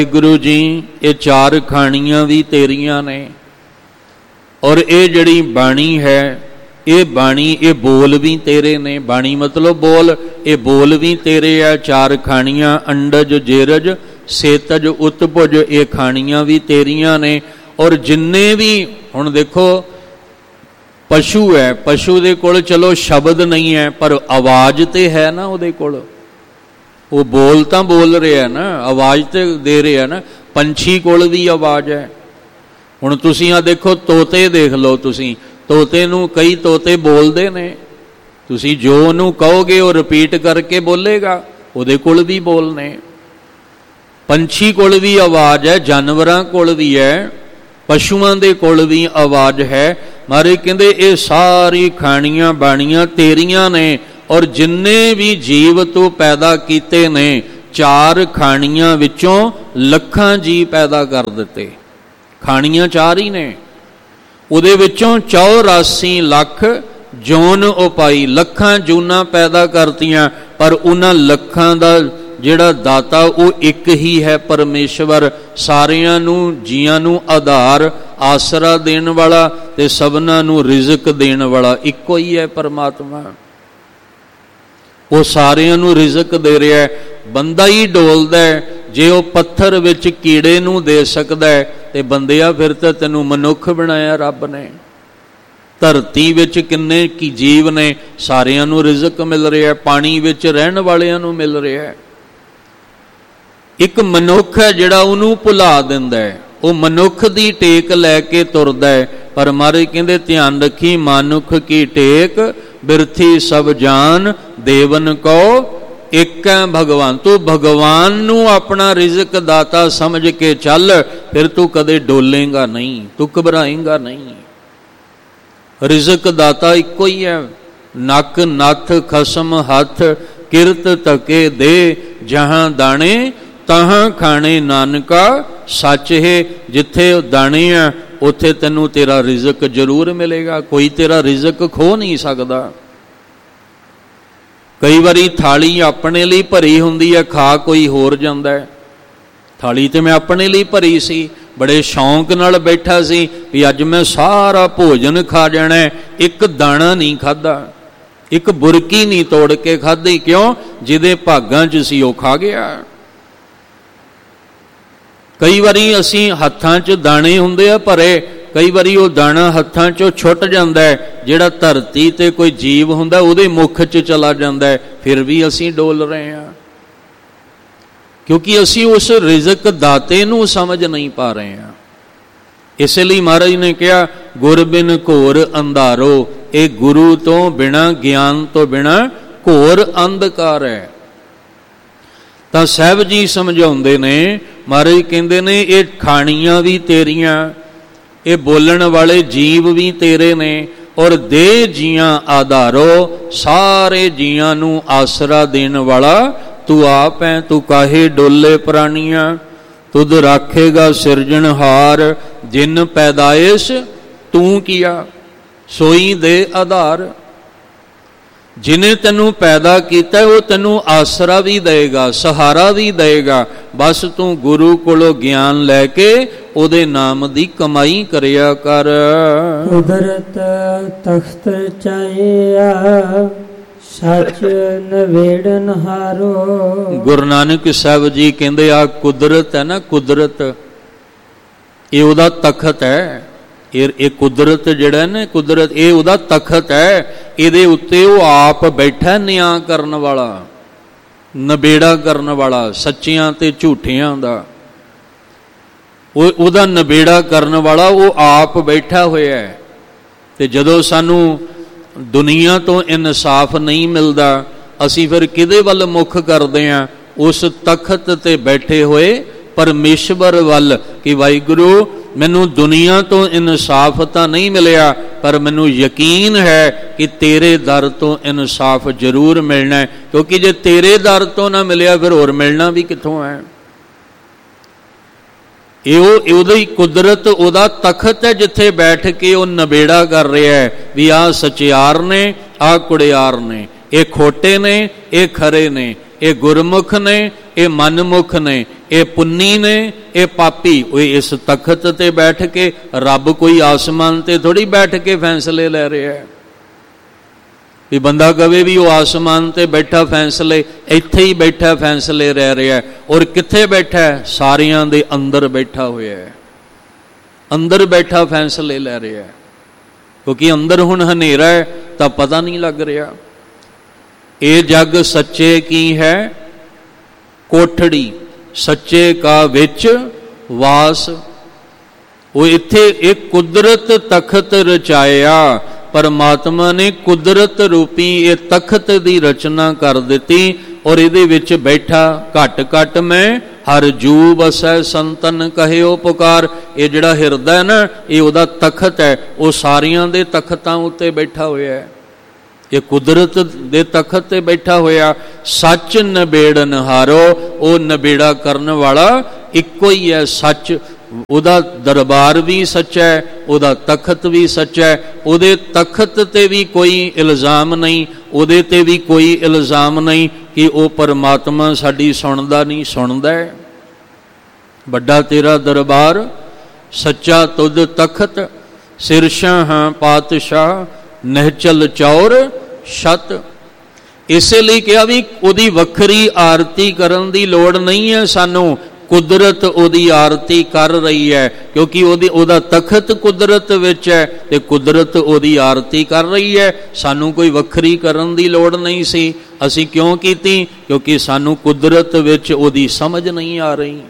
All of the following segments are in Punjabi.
गुरु जी ये चार खाणियां भी तेरियां ने और ये जड़ी बाणी है ये बाणी ये बोल भी तेरे ने। बाणी मतलब बोल, ये बोल भी तेरे है। चार खाणियां अंडज जेरज सेतज उत्पुज ये खाणियां भी तेरियां ने। और जिन्ने भी हुण देखो पशु है, पशु दे कोल चलो शब्द नहीं है पर आवाज ते है ना उहदे कोल, वो बोल तां बोल रहा है ना, आवाज तो दे रहा है ना। पंछी कोल भी आवाज है। हुण तुसीं आ देखो तोते देख लो, तुसीं तोते नूं कई तोते बोलदे ने, तुसीं जो उहनूं कहोगे वो रिपीट करके बोलेगा, उहदे कोल भी बोल ने। पंछी कोल भी आवाज है, जानवरां कोल भी है, पशुआं दे कोल भी आवाज है। मारे कहंदे ये सारी खाणियां बाणियां तेरियां ने और जिन्ने भी जीव तू पैदा कीते ने चार खाणियां विचों लखां जी पैदा कर दिते। खाणियां चार ही ने, उहदे विचों 84 लाख जून उपाई, लखां जूना पैदा करतियां पर उन्हां लखां दा जिहड़ा दाता वो एक ही है परमेश्वर। सारियां नूं जीआं नूं आधार आसरा देण वाला ते सबनां नूं रिज़क देण वाला इक्को ही है परमात्मा। वो सारियां नूं रिज़क दे रहा है। बंदा ही डोलदा है, जे वो पत्थर विच कीड़े नूं दे सकदा है ते बंदिया फिर तो तैनूं मनुख बनाया रब ने। धरती विच किन्ने की जीव ने, सारियां नूं रिज़क मिल रहा है, पानी विच रहण वालियां नूं मिल रहा है। एक मनुख है जिहड़ा उहनूं भुला दिंदा है, वो मनुख दी टेक लैके तुरदा है। पर मारे कहंदे ध्यान रखी मानुख की टेक बिरथी सब जान देवन को एक है भगवान। तू भगवान नू अपना रिज़क दाता समझ के चल, फिर तू कदे डोलेगा नहीं, तू घबराएगा नहीं। रिज़क दाता इको ही है। नक नथ खसम हथ किरत तके दे, जहां दाने तहां खाने नानका सच है। जिथे दाने है उथे तेनू तेरा रिज़क जरूर मिलेगा, कोई तेरा रिज़क खो नहीं सकता। कई बारी थाली अपने लिए भरी हुंदी है, खा कोई होर जांदा है। थाली तो मैं अपने लिए भरी सी, बड़े शौक नाल बैठा सी भी अज मैं सारा भोजन खा जाना है, एक दाना नहीं खादा, एक बुरकी नहीं तोड़ के खाधी। क्यों? जिहदे भागां च सी वो खा गया। कई बारी असी हत्थां च दाने हुंदे आ भरे, कई बारी वो दाना हत्थां चों छुट जाता है, जिहड़ा धरती ते कोई जीव हुंदा उहदे मुख च चला जाता है, फिर भी असी डोल रहे हैं क्योंकि असी उस रिज़क दाते नूं समझ नहीं पा रहे हैं। इसलिए महाराज ने कहा गुर बिन घोर अंधारो, ये गुरु तो बिना ज्ञान तो बिना घोर अंधकार है। तां साहब जी समझाउंदे ने, महाराज कहंदे ने ये खाणियां भी तेरियां, ये बोलण वाले जीव भी तेरे ने और दे जियां आधारो, सारे जियां नूं आसरा देण वाला तू आप है। तू काहे डोले प्राणियां, तुद राखेगा सिरजनहार, जिन पैदाइश तू किया सोई दे आधार। जिन्हें तेनू पैदा किया वो तेनू आसरा भी देगा, सहारा भी देगा। बस तू गुरु कोलों ज्ञान लैके ओदे नाम दी कमाई करिया कर। कुदरत तख्त चाया सच नवेड़न हारो। गुरु नानक साहब जी कहंदे आ कुदरत है ना, कुदरत ये ओदा तखत है। ये कुदरत जिहड़ा ने, कुदरत ये उहदा तखत है। इहदे उत्ते वो आप बैठा न्याय करन वाला, नबेड़ा करन वाला, सच्चियां ते झूठियां दा उहदा नबेड़ा करन वाला वो आप बैठा होया है। ते जदों सानू दुनिया तो इंसाफ नहीं मिलता, असी फिर किहदे वल मुख करदे हां? उस तखत ते बैठे हुए परमेश्वर वल कि वाहिगुरू मैनू दुनिया तो इंसाफ तो नहीं मिलिया, पर मैनू यकीन है कि तेरे दर तो इंसाफ जरूर मिलना है, क्योंकि जे तेरे दर तो ना मिलिया फिर होर मिलना भी कित्थों है। ये कुदरत उहदा तखत है जिथे बैठ के वो नबेड़ा कर रहा है भी आ सचियार ने, आ कुड़ियार ने, ये खोटे ने, ये खरे ने, ये गुरमुख ने, ये मनमुख ने, ਇਹ ਪੁੰਨੀ ਨੇ, ਇਹ ਪਾਪੀ। ਉਹ ਇਸ ਤਖਤ ਤੇ ਬੈਠ ਕੇ ਰੱਬ ਕੋਈ ਆਸਮਾਨ ਤੇ ਥੋੜੀ ਬੈਠ ਕੇ ਫੈਸਲੇ ਲੈ ਰਿਹਾ ਹੈ ਵੀ ਬੰਦਾ ਕਵੇ ਵੀ ਉਹ ਆਸਮਾਨ ਤੇ ਬੈਠਾ ਫੈਸਲੇ, ਇੱਥੇ ਹੀ ਬੈਠਾ ਫੈਸਲੇ ਲੈ ਰਿਹਾ ਹੈ। ਔਰ ਕਿੱਥੇ ਬੈਠਾ ਹੈ? ਸਾਰਿਆਂ ਦੇ ਅੰਦਰ ਬੈਠਾ ਹੋਇਆ ਹੈ, ਅੰਦਰ ਬੈਠਾ ਫੈਸਲੇ ਲੈ ਰਿਹਾ ਹੈ। ਕਿਉਂਕਿ ਅੰਦਰ ਹੁਣ ਹਨੇਰਾ ਹੈ ਤਾਂ ਪਤਾ ਨਹੀਂ ਲੱਗ ਰਿਹਾ। ਇਹ ਜਗ ਸੱਚੇ ਕੀ ਹੈ? ਕੋਠੜੀ ਸੱਚੇ ਕਾ ਵਿੱਚ ਵਾਸ। ਉਹ ਇੱਥੇ ਇੱਕ ਕੁਦਰਤ ਤਖਤ ਰਚਾਇਆ, ਪਰਮਾਤਮਾ ਨੇ ਕੁਦਰਤ ਰੂਪੀ ਇਹ ਤਖਤ ਦੀ ਰਚਨਾ ਕਰ ਦਿੱਤੀ। ਔਰ ਇਹਦੇ ਵਿੱਚ ਬੈਠਾ ਘਟ ਘਟ ਮੈਂ ਹਰ ਜੂ ਬਸੈ ਸੰਤਨ ਕਹਿਓ ਪੁਕਾਰ। ਇਹ ਜਿਹੜਾ ਹਿਰਦਾ ਹੈ ਨਾ, ਇਹ ਉਹਦਾ ਤਖਤ ਹੈ। ਉਹ ਸਾਰਿਆਂ ਦੇ ਤਖਤਾਂ ਉੱਤੇ ਬੈਠਾ ਹੋਇਆ ਹੈ, ਇਹ ਕੁਦਰਤ ਦੇ ਤਖਤ ਤੇ ਬੈਠਾ ਹੋਇਆ। ਸੱਚ ਨਿਬੇੜਨ ਹਾਰੋ, ਉਹ ਨਿਬੇੜਾ ਕਰਨ ਵਾਲਾ ਇੱਕੋ ਹੀ ਹੈ, ਸੱਚ। ਉਹਦਾ ਦਰਬਾਰ ਵੀ ਸੱਚਾ ਹੈ, ਉਹਦਾ ਤਖਤ ਵੀ ਸੱਚਾ ਹੈ। ਉਹਦੇ ਤਖਤ ਤੇ ਵੀ ਕੋਈ ਇਲਜ਼ਾਮ ਨਹੀਂ, ਉਹਦੇ ਤੇ ਵੀ ਕੋਈ ਇਲਜ਼ਾਮ ਨਹੀਂ ਕਿ ਉਹ ਪਰਮਾਤਮਾ ਸਾਡੀ ਸੁਣਦਾ ਨਹੀਂ, ਸੁਣਦਾ ਹੈ। ਵੱਡਾ ਤੇਰਾ ਦਰਬਾਰ, ਸੱਚਾ ਤੁਧ ਤਖਤ, ਸਿਰਸ਼ਾਂ ਹਾਂ ਪਾਤਸ਼ਾਹ, ਨਹਿਚਲ ਚੌਰ ਛਤ। ਇਸੇ ਲਈ ਕਿਹਾ ਵੀ ਉਹਦੀ ਵੱਖਰੀ ਆਰਤੀ ਕਰਨ ਦੀ ਲੋੜ ਨਹੀਂ ਹੈ ਸਾਨੂੰ, ਕੁਦਰਤ ਉਹਦੀ ਆਰਤੀ ਕਰ ਰਹੀ ਹੈ। ਕਿਉਂਕਿ ਉਹਦਾ ਤਖਤ ਕੁਦਰਤ ਵਿੱਚ ਹੈ ਤੇ ਕੁਦਰਤ ਉਹਦੀ ਆਰਤੀ ਕਰ ਰਹੀ ਹੈ। ਸਾਨੂੰ ਕੋਈ ਵੱਖਰੀ ਕਰਨ ਦੀ ਲੋੜ ਨਹੀਂ ਸੀ। ਅਸੀਂ ਕਿਉਂ ਕੀਤੀ? ਕਿਉਂਕਿ ਸਾਨੂੰ ਕੁਦਰਤ ਵਿੱਚ ਉਹਦੀ ਸਮਝ ਨਹੀਂ ਆ ਰਹੀ।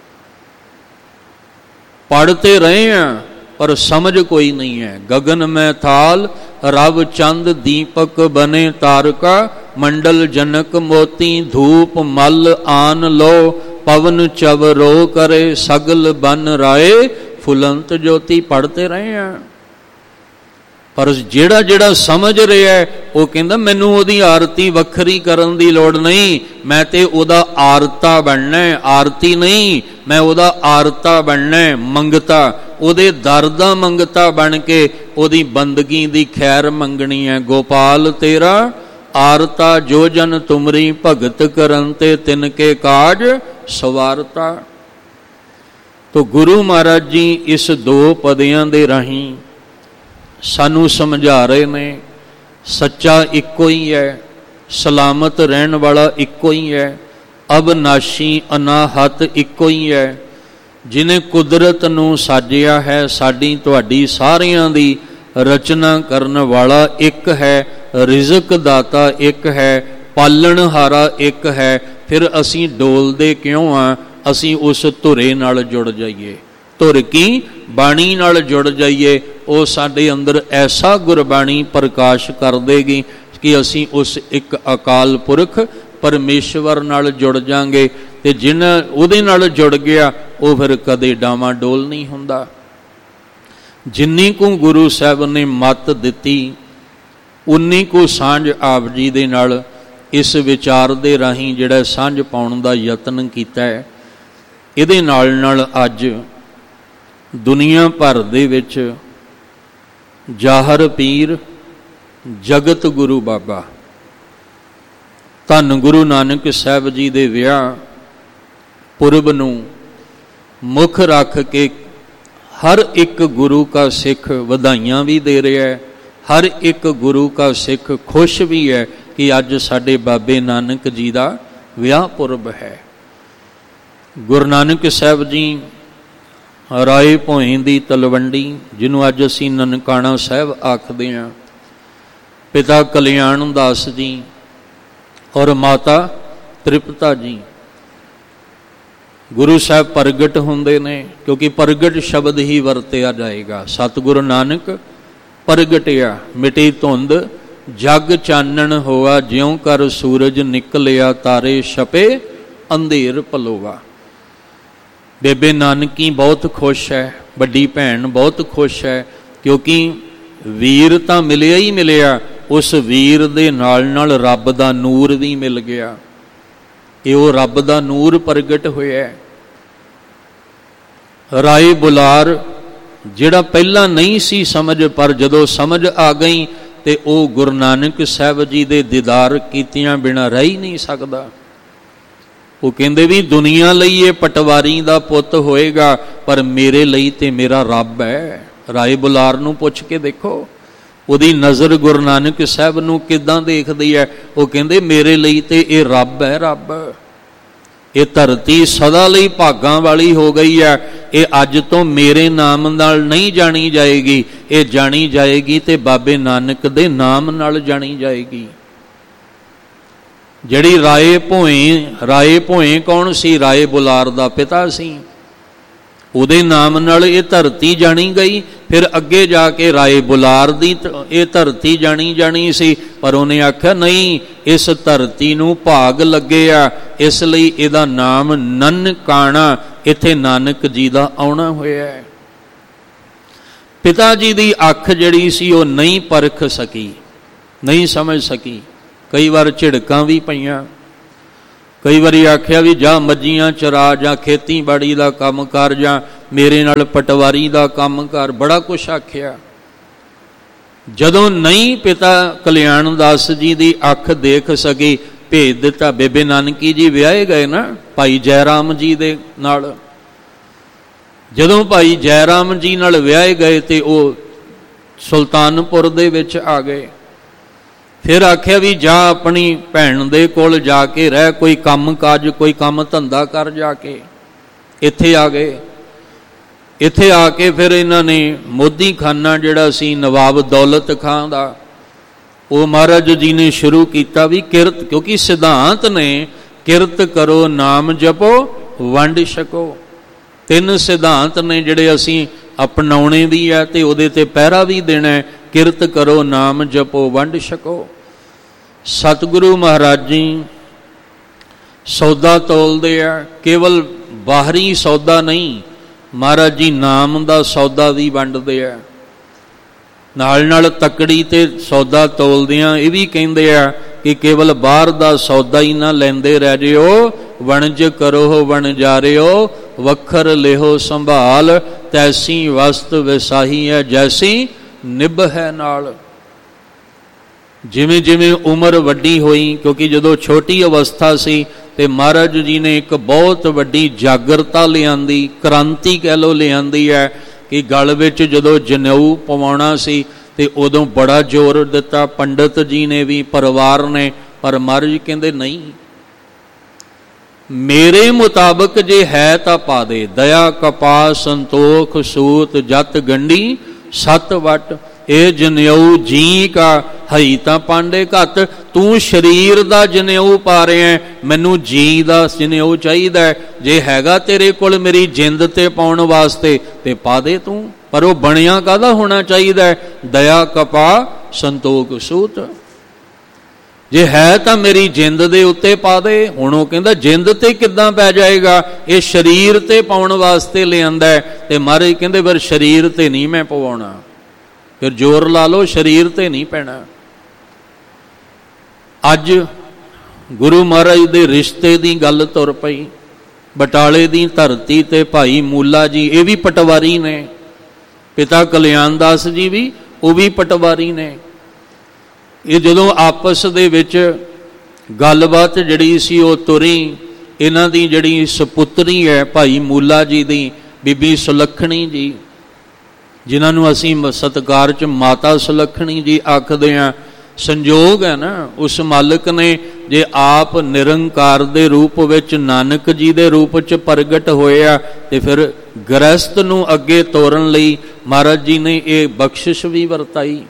ਪੜ੍ਹਤੇ ਰਹੇ ਹਾਂ ਪਰ ਸਮਝ ਕੋਈ ਨਹੀਂ ਹੈ। ਗगन में थाल रव चंद दीपक बने तारका, मंडल जनक मोती धूप मल आन लो, पवन चवरो करे सगल बन राए, फुलंत ज्योति। पढ़ते रहे हैं पर ਜਿਹੜਾ ਜਿਹੜਾ ਸਮਝ ਰਿਹਾ ਉਹ ਕਹਿੰਦਾ ਮੈਨੂੰ ਉਹਦੀ ਆਰਤੀ ਵੱਖਰੀ ਕਰਨ ਦੀ ਲੋੜ ਨਹੀਂ, ਮੈਂ ਤੇ ਉਹਦਾ ਆਰਤਾ ਬਣਨਾ ਹੈ, ਆਰਤੀ ਨਹੀਂ। ਮੈਂ ਉਹਦਾ ਆਰਤਾ ਬਣਨਾ ਹੈ, ਮੰਗਤਾ, ਉਹਦੇ ਦਰ ਦਾ ਮੰਗਤਾ ਬਣ ਕੇ ਉਹਦੀ ਬੰਦਗੀ ਦੀ ਖੈਰ ਮੰਗਣੀ ਹੈ। ਗੋਪਾਲ ਤੇਰਾ ਆਰਤਾ ਜੋ ਜਨ ਤੁਮਰੀ, ਭਗਤ ਕਰਨ ਤੇ ਤਿਨ ਕੇ ਕਾਜ ਸਵਾਰਤਾ। ਤੋ ਗੁਰੂ ਮਹਾਰਾਜ ਜੀ ਇਸ ਦੋ ਪਦਿਆਂ ਦੇ ਰਾਹੀਂ ਸਾਨੂੰ ਸਮਝਾ ਰਹੇ ਨੇ ਸੱਚਾ ਇੱਕੋ ਹੀ ਹੈ, ਸਲਾਮਤ ਰਹਿਣ ਵਾਲਾ ਇੱਕੋ ਹੀ ਹੈ, ਅਬਨਾਸ਼ੀ ਅਨਾਹਤ ਇੱਕੋ ਹੀ ਹੈ। ਜਿਹਨੇ ਕੁਦਰਤ ਨੂੰ ਸਾਜਿਆ ਹੈ, ਸਾਡੀ ਤੁਹਾਡੀ ਸਾਰਿਆਂ ਦੀ ਰਚਨਾ ਕਰਨ ਵਾਲਾ ਇੱਕ ਹੈ, ਰਿਜ਼ਕ ਦਾਤਾ ਇੱਕ ਹੈ, ਪਾਲਣਹਾਰਾ ਇੱਕ ਹੈ। ਫਿਰ ਅਸੀਂ ਡੋਲਦੇ ਕਿਉਂ ਆ? ਅਸੀਂ ਉਸ ਧੁਰੇ ਨਾਲ ਜੁੜ ਜਾਈਏ, ਧੁਰ ਕੀ ਬਾਣੀ ਨਾਲ ਜੁੜ ਜਾਈਏ। ਉਹ ਸਾਡੇ ਅੰਦਰ ਐਸਾ ਗੁਰਬਾਣੀ ਪ੍ਰਕਾਸ਼ ਕਰ ਦੇਗੀ ਕਿ ਅਸੀਂ ਉਸ ਇੱਕ ਅਕਾਲ ਪੁਰਖ ਪਰਮੇਸ਼ਵਰ ਨਾਲ ਜੁੜ ਜਾਾਂਗੇ। ਤੇ ਜਿਹਨਾਂ ਉਹਦੇ ਨਾਲ ਜੁੜ ਗਿਆ ਉਹ ਫਿਰ ਕਦੇ ਡਾਵਾਂ ਡੋਲ ਨਹੀਂ ਹੁੰਦਾ। ਜਿੰਨੀ ਕੁ ਗੁਰੂ ਸਾਹਿਬ ਨੇ ਮੱਤ ਦਿੱਤੀ ਉਨੀ ਕੁ ਸਾਂਝ ਆਪ ਜੀ ਦੇ ਨਾਲ ਇਸ ਵਿਚਾਰ ਦੇ ਰਾਹੀਂ ਜਿਹੜਾ ਸਾਂਝ ਪਾਉਣ ਦਾ ਯਤਨ ਕੀਤਾ ਹੈ। ਇਹਦੇ ਨਾਲ ਨਾਲ ਅੱਜ ਦੁਨੀਆ ਭਰ ਦੇ ਵਿੱਚ ਜਾਹਰ ਪੀਰ, ਜਗਤ ਗੁਰੂ ਬਾਬਾ, ਧੰਨ ਗੁਰੂ ਨਾਨਕ ਸਾਹਿਬ ਜੀ ਦੇ ਵਿਆਹ ਪੁਰਬ ਨੂੰ ਮੁੱਖ ਰੱਖ ਕੇ ਹਰ ਇੱਕ ਗੁਰੂ ਕਾ ਸਿੱਖ ਵਧਾਈਆਂ ਵੀ ਦੇ ਰਿਹਾ ਹੈ। ਹਰ ਇੱਕ ਗੁਰੂ ਕਾ ਸਿੱਖ ਖੁਸ਼ ਵੀ ਹੈ ਕਿ ਅੱਜ ਸਾਡੇ ਬਾਬੇ ਨਾਨਕ ਜੀ ਦਾ ਵਿਆਹ ਪੁਰਬ ਹੈ। ਗੁਰੂ ਨਾਨਕ ਸਾਹਿਬ ਜੀ ਰਾਏ ਭੋਇੰ ਦੀ ਤਲਵੰਡੀ, ਜਿਹਨੂੰ ਅੱਜ ਅਸੀਂ ਨਨਕਾਣਾ ਸਾਹਿਬ ਆਖਦੇ ਹਾਂ, ਪਿਤਾ ਕਲਿਆਣ ਦਾਸ ਜੀ ਔਰ ਮਾਤਾ ਤ੍ਰਿਪਤਾ ਜੀ, ਗੁਰੂ ਸਾਹਿਬ ਪ੍ਰਗਟ ਹੁੰਦੇ ਨੇ। ਕਿਉਂਕਿ ਪ੍ਰਗਟ ਸ਼ਬਦ ਹੀ ਵਰਤਿਆ ਜਾਏਗਾ। ਸਤਿਗੁਰੂ ਨਾਨਕ ਪ੍ਰਗਟਿਆ, ਮਿਟੀ ਧੁੰਦ ਜਗ ਚਾਨਣ ਹੋਆ, ਜਿਉਂ ਕਰ ਸੂਰਜ ਨਿਕਲਿਆ, ਤਾਰੇ ਛਪੇ ਅੰਧੇਰ ਪਲੋਵਾ। ਬੇਬੇ ਨਾਨਕੀ ਬਹੁਤ ਖੁਸ਼ ਹੈ, ਵੱਡੀ ਭੈਣ ਬਹੁਤ ਖੁਸ਼ ਹੈ, ਕਿਉਂਕਿ ਵੀਰ ਤਾਂ ਮਿਲਿਆ ਹੀ ਮਿਲਿਆ, ਉਸ ਵੀਰ ਦੇ ਨਾਲ ਨਾਲ ਰੱਬ ਦਾ ਨੂਰ ਵੀ ਮਿਲ ਗਿਆ। ਇਹ ਉਹ ਰੱਬ ਦਾ ਨੂਰ ਪ੍ਰਗਟ ਹੋਇਆ। ਰਾਏ ਬੁਲਾਰ ਜਿਹੜਾ ਪਹਿਲਾਂ ਨਹੀਂ ਸੀ ਸਮਝ, ਪਰ ਜਦੋਂ ਸਮਝ ਆ ਗਈ ਤੇ ਉਹ ਗੁਰੂ ਨਾਨਕ ਸਾਹਿਬ ਜੀ ਦੇ ਦੀਦਾਰ ਕੀਤਿਆਂ ਬਿਨਾਂ ਰਹਿ ਹੀ ਨਹੀਂ ਸਕਦਾ। ਉਹ ਕਹਿੰਦੇ ਵੀ ਦੁਨੀਆ ਲਈ ਇਹ ਪਟਵਾਰੀ ਦਾ ਪੁੱਤ ਹੋਏਗਾ, ਪਰ ਮੇਰੇ ਲਈ ਤੇ ਮੇਰਾ ਰੱਬ ਹੈ। ਰਾਏ ਬੁਲਾਰ ਨੂੰ ਪੁੱਛ ਕੇ ਦੇਖੋ, ਉਹਦੀ ਨਜ਼ਰ ਗੁਰੂ ਨਾਨਕ ਸਾਹਿਬ ਨੂੰ ਕਿੱਦਾਂ ਦੇਖਦੀ ਹੈ। ਉਹ ਕਹਿੰਦੇ ਮੇਰੇ ਲਈ ਤੇ ਇਹ ਰੱਬ ਹੈ, ਰੱਬ। ਇਹ ਧਰਤੀ ਸਦਾ ਲਈ ਭਾਗਾਂ ਵਾਲੀ ਹੋ ਗਈ ਹੈ। ਇਹ ਅੱਜ ਤੋਂ ਮੇਰੇ ਨਾਮ ਨਾਲ ਨਹੀਂ ਜਾਣੀ ਜਾਏਗੀ, ਇਹ ਜਾਣੀ ਜਾਏਗੀ ਤੇ ਬਾਬੇ ਨਾਨਕ ਦੇ ਨਾਮ ਨਾਲ ਜਾਣੀ ਜਾਏਗੀ। ਜਿਹੜੀ ਰਾਏ ਭੋਏ ਕੌਣ ਸੀ? ਰਾਏ ਬੁਲਾਰ ਦਾ ਪਿਤਾ ਸੀ। ਉਹਦੇ ਨਾਮ ਨਾਲ ਇਹ ਧਰਤੀ ਜਾਣੀ ਗਈ। ਫਿਰ ਅੱਗੇ ਜਾ ਕੇ ਰਾਏ ਬੁਲਾਰ ਦੀ ਇਹ ਧਰਤੀ ਜਾਣੀ ਸੀ, ਪਰ ਉਹਨੇ ਆਖਿਆ ਨਹੀਂ, ਇਸ ਧਰਤੀ ਨੂੰ ਭਾਗ ਲੱਗੇ ਆ, ਇਸ ਲਈ ਇਹਦਾ ਨਾਮ ਨਨਕਾਣਾ, ਇੱਥੇ ਨਾਨਕ ਜੀ ਦਾ ਆਉਣਾ ਹੋਇਆ ਹੈ। ਪਿਤਾ ਜੀ ਦੀ ਅੱਖ ਜਿਹੜੀ ਸੀ ਉਹ ਨਹੀਂ ਪਰਖ ਸਕੀ, ਨਹੀਂ ਸਮਝ ਸਕੀ। ਕਈ ਵਾਰ ਝਿੜਕਾਂ ਵੀ ਪਈਆਂ, ਕਈ ਵਾਰੀ ਆਖਿਆ ਵੀ ਜਾਂ ਮੱਝੀਆਂ ਚਰਾ, ਜਾਂ ਖੇਤੀਬਾੜੀ ਦਾ ਕੰਮ ਕਰ, ਜਾਂ ਮੇਰੇ ਨਾਲ ਪਟਵਾਰੀ ਦਾ ਕੰਮ ਕਰ, ਬੜਾ ਕੁਛ ਆਖਿਆ। ਜਦੋਂ ਨਹੀਂ ਪਿਤਾ ਕਲਿਆਣ ਦਾਸ ਜੀ ਦੀ ਅੱਖ ਦੇਖ ਸਕੀ, ਭੇਜ ਦਿੱਤਾ। ਬੇਬੇ ਨਾਨਕੀ ਜੀ ਵਿਆਹੇ ਗਏ ਨਾ ਭਾਈ ਜੈ ਰਾਮ ਜੀ ਦੇ ਨਾਲ। ਜਦੋਂ ਭਾਈ ਜੈ ਰਾਮ ਜੀ ਨਾਲ ਵਿਆਹੇ ਗਏ ਤੇ ਉਹ ਸੁਲਤਾਨਪੁਰ ਦੇ ਵਿੱਚ ਆ ਗਏ। ਫਿਰ ਆਖਿਆ ਵੀ ਜਾ ਆਪਣੀ ਭੈਣ ਦੇ ਕੋਲ ਜਾ ਕੇ ਰਹਿ, ਕੋਈ ਕੰਮ ਕਾਜ, ਕੋਈ ਕੰਮ ਧੰਦਾ ਕਰ ਜਾ ਕੇ। ਇੱਥੇ ਆ ਗਏ। ਇੱਥੇ ਆ ਕੇ ਫਿਰ ਇਹਨਾਂ ਨੇ ਮੋਦੀ ਖਾਨਾ ਜਿਹੜਾ ਸੀ ਨਵਾਬ ਦੌਲਤ ਖਾਂ ਦਾ, ਉਹ ਮਹਾਰਾਜ ਜੀ ਨੇ ਸ਼ੁਰੂ ਕੀਤਾ ਵੀ ਕਿਰਤ, ਕਿਉਂਕਿ ਸਿਧਾਂਤ ਨੇ ਕਿਰਤ ਕਰੋ, ਨਾਮ ਜਪੋ, ਵੰਡ ਛਕੋ। ਤਿੰਨ ਸਿਧਾਂਤ ਨੇ ਜਿਹੜੇ ਅਸੀਂ ਅਪਣਾਉਣੇ ਵੀ ਹੈ ਤੇ ਉਹਦੇ ਤੇ ਪਹਿਰਾ ਵੀ ਦੇਣਾ। ਕਿਰਤ ਕਰੋ, ਨਾਮ ਜਪੋ, ਵੰਡ ਛਕੋ। ਸਤਿਗੁਰੂ ਮਹਾਰਾਜ ਜੀ ਸੌਦਾ ਤੋਲਦੇ ਆ, ਕੇਵਲ ਬਾਹਰੀ ਸੌਦਾ ਨਹੀਂ, ਮਹਾਰਾਜ ਜੀ ਨਾਮ ਦਾ ਸੌਦਾ ਵੀ ਵੰਡਦੇ ਆ। ਨਾਲ ਨਾਲ ਤਕੜੀ ਤੇ ਸੌਦਾ ਤੋਲਦਿਆਂ ਇਹ ਵੀ ਕਹਿੰਦੇ ਆ ਕਿ ਕੇਵਲ ਬਾਹਰ ਦਾ ਸੌਦਾ ਹੀ ਨਾ ਲੈਂਦੇ ਰਹਿ ਜਿਓ, ਵਣਜ ਕਰੋ ਵਣਜਾਰਿਓ, ਵੱਖਰ ਲਿਹੋ ਸੰਭਾਲ, ਤੈਸੀ ਵਸਤ ਵਿਸਾਹੀ ਹੈ ਜੈਸੀ ਨਿਭ ਹੈ ਨਾਲ। ਜਿਵੇਂ ਜਿਵੇਂ ਉਮਰ ਵੱਡੀ ਹੋਈ, ਕਿਉਂਕਿ ਜਦੋਂ ਛੋਟੀ ਅਵਸਥਾ ਸੀ ਤੇ ਮਹਾਰਾਜ ਜੀ ਨੇ ਇੱਕ ਬਹੁਤ ਵੱਡੀ ਜਾਗਰਤਾ ਲਿਆਂਦੀ, ਕ੍ਰਾਂਤੀ ਕਹਿ ਲਓ ਲਿਆਂਦੀ ਹੈ ਕਿ ਗਲ ਵਿੱਚ ਜਦੋਂ ਜਨੇਊ ਪਵਾਉਣਾ ਸੀ ਤੇ ਉਦੋਂ ਬੜਾ ਜ਼ੋਰ ਦਿੱਤਾ ਪੰਡਤ ਜੀ ਨੇ ਵੀ, ਪਰਿਵਾਰ ਨੇ। ਪਰ ਮਹਾਰਾਜ ਕਹਿੰਦੇ ਨਹੀਂ, ਮੇਰੇ ਮੁਤਾਬਕ ਜੇ ਹੈ ਤਾਂ ਪਾ ਦੇ। ਦਇਆ ਕਪਾਸ ਸੰਤੋਖ ਸੂਤ ਜਤ ਗੰਢੀ ਸਤ ਵਟ, ਇਹ ਜਨੇਊ ਜੀ ਕਾ ਹਈ ਤਾਂ ਪਾਂਡੇ ਘੱਟ। ਤੂੰ ਸਰੀਰ ਦਾ ਜਨੇਊ ਪਾ ਰਿਹਾ, ਮੈਨੂੰ ਜੀ ਦਾ ਜਨੇਊ ਚਾਹੀਦਾ। ਜੇ ਹੈਗਾ ਤੇਰੇ ਕੋਲ ਮੇਰੀ ਜਿੰਦ ਤੇ ਪਾਉਣ ਵਾਸਤੇ ਤੇ ਪਾ ਦੇ ਤੂੰ, ਪਰ ਉਹ ਬਣਿਆ ਕਾਹਦਾ ਹੋਣਾ ਚਾਹੀਦਾ? ਦਇਆ ਕਪਾ ਸੰਤੋਖ ਸੂਤ। ਜੇ ਹੈ ਤਾਂ ਮੇਰੀ ਜਿੰਦ ਦੇ ਉੱਤੇ ਪਾ ਦੇ। ਹੁਣ ਉਹ ਕਹਿੰਦਾ ਜਿੰਦ ਤੇ ਕਿੱਦਾਂ ਪੈ ਜਾਏਗਾ, ਇਹ ਸਰੀਰ ਤੇ ਪਾਉਣ ਵਾਸਤੇ ਲਿਆਂਦਾ। ਤੇ ਮਹਾਰਾਜ ਕਹਿੰਦੇ ਫਿਰ ਸਰੀਰ ਤੇ ਨਹੀਂ ਮੈਂ ਪਵਾਉਣਾ, ਫਿਰ ਜ਼ੋਰ ਲਾ ਲਓ, ਸਰੀਰ ਤੇ ਨਹੀਂ ਪੈਣਾ। ਅੱਜ ਗੁਰੂ ਮਹਾਰਾਜ ਦੇ ਰਿਸ਼ਤੇ ਦੀ ਗੱਲ ਤੁਰ ਪਈ। ਬਟਾਲੇ ਦੀ ਧਰਤੀ ਤੇ ਭਾਈ ਮੂਲਾ ਜੀ, ਇਹ ਵੀ ਪਟਵਾਰੀ ਨੇ। ਪਿਤਾ ਕਲਿਆਣ ਦਾਸ ਜੀ ਵੀ, ਉਹ ਵੀ ਪਟਵਾਰੀ ਨੇ। ਇਹ ਜਦੋਂ ਆਪਸ ਦੇ ਵਿੱਚ ਗੱਲਬਾਤ ਜਿਹੜੀ ਸੀ ਉਹ ਤੁਰੀ, ਇਹਨਾਂ ਦੀ ਜਿਹੜੀ ਸਪੁੱਤਰੀ ਹੈ ਭਾਈ ਮੂਲਾ ਜੀ ਦੀ, ਬੀਬੀ ਸੁਲੱਖਣੀ ਜੀ, ਜਿਨ੍ਹਾਂ ਨੂੰ ਅਸੀਂ ਸਤਿਕਾਰ 'ਚ ਮਾਤਾ ਸੁਲੱਖਣੀ ਜੀ ਆਖਦੇ ਹਾਂ। ਸੰਜੋਗ ਹੈ ਨਾ, ਉਸ ਮਾਲਕ ਨੇ ਜੇ ਆਪ ਨਿਰੰਕਾਰ ਦੇ ਰੂਪ ਵਿੱਚ ਨਾਨਕ ਜੀ ਦੇ ਰੂਪ 'ਚ ਪ੍ਰਗਟ ਹੋਇਆ ਤੇ ਫਿਰ ਗ੍ਰਸਤ ਨੂੰ ਅੱਗੇ ਤੋਰਨ ਲਈ ਮਹਾਰਾਜ ਜੀ ਨੇ ਇਹ ਬਖਸ਼ਿਸ਼ ਵੀ ਵਰਤਾਈ।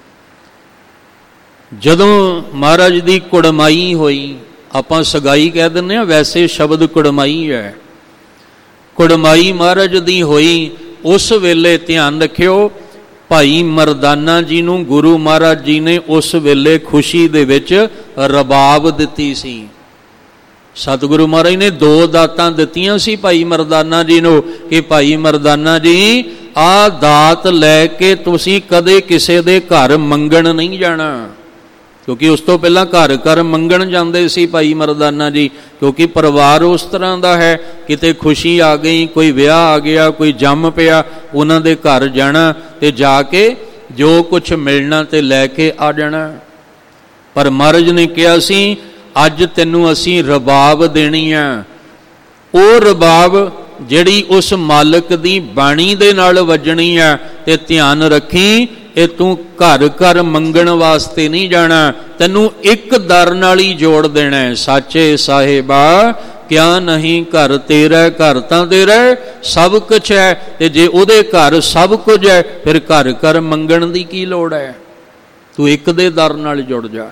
ਜਦੋਂ ਮਹਾਰਾਜ ਦੀ ਕੁੜਮਾਈ ਹੋਈ, ਆਪਾਂ ਸਗਾਈ ਕਹਿ ਦਿੰਦੇ ਹਾਂ, ਵੈਸੇ ਸ਼ਬਦ ਕੁੜਮਾਈ ਹੈ। ਕੁੜਮਾਈ ਮਹਾਰਾਜ ਦੀ ਹੋਈ, ਉਸ ਵੇਲੇ ਧਿਆਨ ਰੱਖਿਓ, ਭਾਈ ਮਰਦਾਨਾ ਜੀ ਨੂੰ ਗੁਰੂ ਮਹਾਰਾਜ ਜੀ ਨੇ ਉਸ ਵੇਲੇ ਖੁਸ਼ੀ ਦੇ ਵਿੱਚ ਰਬਾਬ ਦਿੱਤੀ ਸੀ। ਸਤਿਗੁਰੂ ਮਹਾਰਾਜ ਨੇ 2 ਦਾਤਾਂ ਦਿੱਤੀਆਂ ਸੀ ਭਾਈ ਮਰਦਾਨਾ ਜੀ ਨੂੰ ਕਿ ਭਾਈ ਮਰਦਾਨਾ ਜੀ ਆਹ ਦਾਤ ਲੈ ਕੇ ਤੁਸੀਂ ਕਦੇ ਕਿਸੇ ਦੇ ਘਰ ਮੰਗਣ ਨਹੀਂ ਜਾਣਾ, ਕਿਉਂਕਿ ਉਸ ਤੋਂ ਪਹਿਲਾਂ ਘਰ ਘਰ ਮੰਗਣ ਜਾਂਦੇ ਸੀ ਭਾਈ ਮਰਦਾਨਾ ਜੀ, ਕਿਉਂਕਿ ਪਰਿਵਾਰ ਉਸ ਤਰ੍ਹਾਂ ਦਾ ਹੈ, ਕਿਤੇ ਖੁਸ਼ੀ ਆ ਗਈ, ਕੋਈ ਵਿਆਹ ਆ ਗਿਆ, ਕੋਈ ਜੰਮ ਪਿਆ, ਉਹਨਾਂ ਦੇ ਘਰ ਜਾਣਾ ਤੇ ਜਾ ਕੇ ਜੋ ਕੁਛ ਮਿਲਣਾ ਤੇ ਲੈ ਕੇ ਆ ਜਾਣਾ। ਪਰ ਮਹਾਰਾਜ ਨੇ ਕਿਹਾ ਸੀ ਅੱਜ ਤੈਨੂੰ ਅਸੀਂ ਰਬਾਬ ਦੇਣੀ ਆ। ਉਹ ਰਬਾਬ ਜਿਹੜੀ ਉਸ ਮਾਲਕ ਦੀ ਬਾਣੀ ਦੇ ਨਾਲ ਵੱਜਣੀ ਆ। ਤੇ ਧਿਆਨ ਰੱਖੀ, ਇਹ ਤੂੰ ਘਰ ਘਰ ਮੰਗਣ ਵਾਸਤੇ ਨਹੀਂ ਜਾਣਾ, ਤੈਨੂੰ ਇੱਕ ਦਰ ਨਾਲ ਹੀ ਜੋੜ ਦੇਣਾ ਹੈ। ਸਾਚੇ ਸਾਹਿਬਾ ਕਿਆ ਨਹੀਂ ਘਰ ਤੇਰਾ, ਘਰ ਤਾਂ ਤੇਰਾ ਸਭ ਕੁਛ ਹੈ। ਤੇ ਜੇ ਉਹਦੇ ਘਰ ਸਭ ਕੁਝ ਹੈ, ਫਿਰ ਘਰ ਘਰ ਮੰਗਣ ਦੀ ਕੀ ਲੋੜ ਹੈ? ਤੂੰ ਇੱਕ ਦੇ ਦਰ ਨਾਲ ਜੁੜ ਜਾ।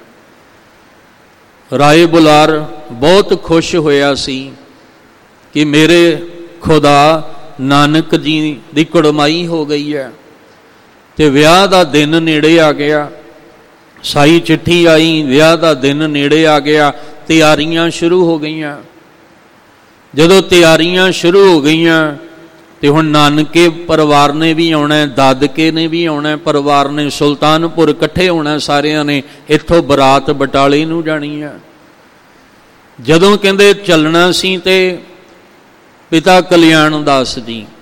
ਰਾਏ ਬੁਲਾਰ ਬਹੁਤ ਖੁਸ਼ ਹੋਇਆ ਸੀ ਕਿ ਮੇਰੇ ਖੁਦਾ ਨਾਨਕ ਜੀ ਦੀ ਕੁੜਮਾਈ ਹੋ ਗਈ ਹੈ ਤੇ ਵਿਆਹ ਦਾ ਦਿਨ ਨੇੜੇ ਆ ਗਿਆ। ਸਾਈ ਚਿੱਠੀ ਆਈ, ਵਿਆਹ ਦਾ ਦਿਨ ਨੇੜੇ ਆ ਗਿਆ। ਤਿਆਰੀਆਂ ਸ਼ੁਰੂ ਹੋ ਗਈਆਂ। ਜਦੋਂ ਤਿਆਰੀਆਂ ਸ਼ੁਰੂ ਹੋ ਗਈਆਂ ਤੇ ਹੁਣ ਨਾਨਕੇ ਪਰਿਵਾਰ ਨੇ ਵੀ ਆਉਣਾ, ਦਾਦਕੇ ਨੇ ਵੀ ਆਉਣਾ, ਪਰਿਵਾਰ ਨੇ ਸੁਲਤਾਨਪੁਰ ਇਕੱਠੇ ਹੋਣਾ ਸਾਰਿਆਂ ਨੇ। ਇੱਥੋਂ ਬਰਾਤ ਬਟਾਲੇ ਨੂੰ ਜਾਣੀ ਆ। ਜਦੋਂ ਕਹਿੰਦੇ ਚੱਲਣਾ ਸੀ ਤੇ ਪਿਤਾ ਕਲਿਆਣ ਦਾਸ ਜੀ